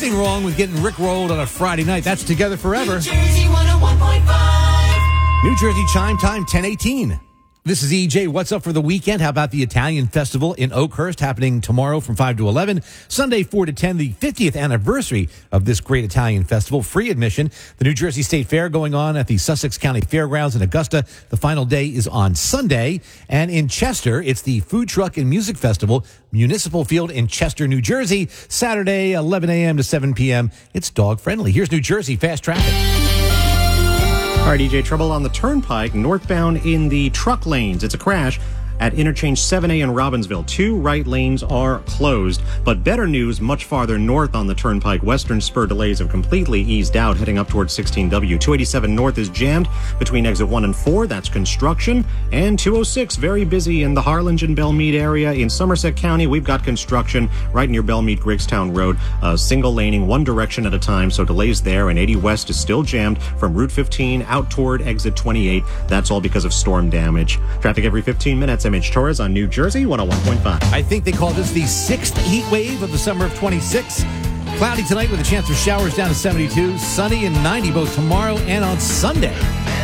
nothing wrong with getting rickrolled on a Friday night. That's Together Forever. New Jersey 101.5. New Jersey chime time, 10:18. This is EJ. What's up for the weekend? How about the Italian Festival in Oakhurst happening tomorrow from 5 to 11, Sunday 4 to 10, the 50th anniversary of this great Italian festival. Free admission. The New Jersey State Fair going on at the Sussex County Fairgrounds in Augusta. The final day is on Sunday. And in Chester, it's the Food Truck and Music Festival, Municipal Field in Chester, New Jersey, Saturday 11 a.m. to 7 p.m. It's dog friendly. Here's New Jersey Fast Traffic. All right, EJ, trouble on the Turnpike, northbound in the truck lanes. It's a crash at interchange 7A in Robbinsville. 2 right lanes are closed. But better news, much farther north on the Turnpike, western spur delays have completely eased out, heading up towards 16W. 287 north is jammed between exit 1 and 4. That's construction. And 206, very busy in the Harlingen, Belmead area. In Somerset County, we've got construction right near Belmead, Griggstown Road. Single laning, one direction at a time, so delays there. And 80 west is still jammed from Route 15 out toward exit 28. That's all because of storm damage. Traffic every 15 minutes. MH Torres on New Jersey 101.5. I think they call this the 6th heat wave of the summer of 26. Cloudy tonight with a chance for showers down to 72. Sunny and 90 both tomorrow and on Sunday.